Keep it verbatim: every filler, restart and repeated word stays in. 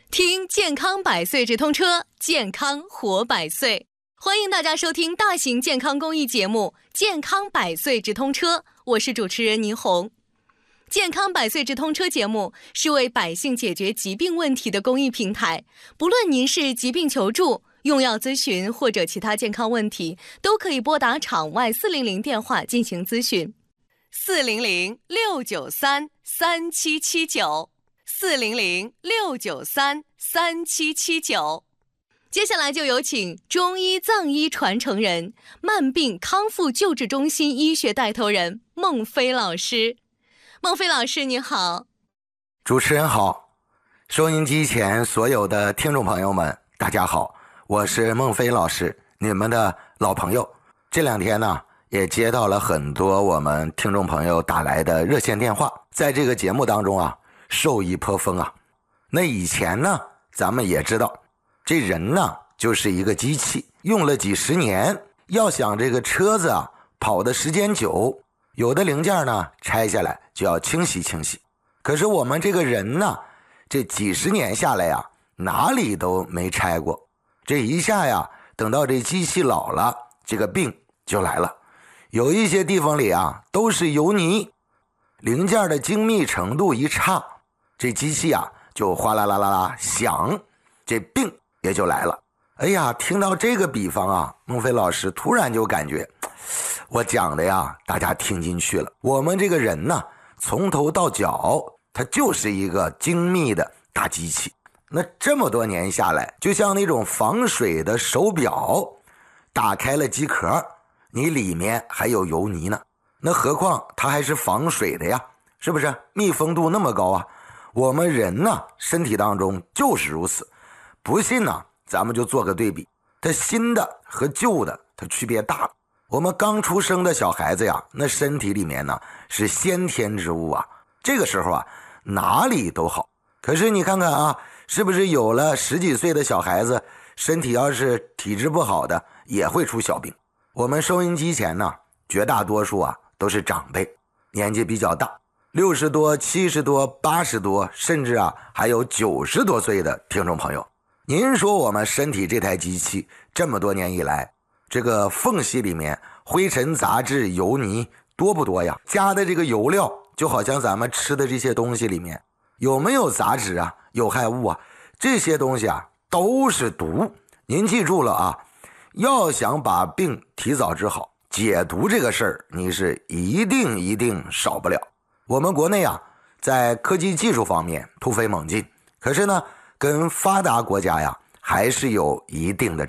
听健康百岁直通车，健康活百岁。欢迎大家收听大型健康公益节目《健康百岁直通车》，我是主持人倪虹。健康百岁直通车节目是为百姓解决疾病问题的公益平台，不论您是疾病求助、用药咨询或者其他健康问题，都可以拨打场外四零零电话进行咨询。四零零六九三三七七九，四零零六九三三七七九。接下来就有请中医藏医传承人、慢病康复救治中心医学带头人孟飞老师。孟飞老师你好。 主持人好，收音机前所有的听众朋友们大家好，我是孟飞老师，你们的老朋友。这两天呢也接到了很多我们听众朋友打来的热线电话，在这个节目当中啊受益颇丰啊。那以前呢咱们也知道，这人呢就是一个机器，用了几十年，要想这个车子啊跑的时间久，有的零件呢拆下来就要清洗清洗。可是我们这个人呢，这几十年下来呀，哪里都没拆过，这一下呀等到这机器老了，这个病就来了。有一些地方里啊都是油泥，零件的精密程度一差，这机器啊就哗啦啦啦啦响，这病也就来了。哎呀，听到这个比方啊，孟飞老师突然就感觉我讲的呀大家听进去了。我们这个人呢，从头到脚它就是一个精密的大机器。那这么多年下来，就像那种防水的手表，打开了机壳，你里面还有油泥呢，那何况它还是防水的呀，是不是？密封度那么高啊。我们人呢身体当中就是如此。不信呢咱们就做个对比，它新的和旧的它区别大了。我们刚出生的小孩子呀，那身体里面呢是先天之物啊，这个时候啊哪里都好。可是你看看啊，是不是有了十几岁的小孩子，身体要是体质不好的也会出小病。我们收音机前呢绝大多数啊都是长辈，年纪比较大，六十多、七十多、八十多，甚至啊还有九十多岁的听众朋友。您说我们身体这台机器这么多年以来，这个缝隙里面灰尘杂质油泥多不多呀？加的这个油料就好像咱们吃的这些东西里面有没有杂质啊、有害物啊？这些东西啊都是毒。您记住了啊，要想把病提早治好，解毒这个事儿你是一定一定少不了。我们国内啊在科技技术方面突飞猛进，可是呢跟发达国家呀还是有一定的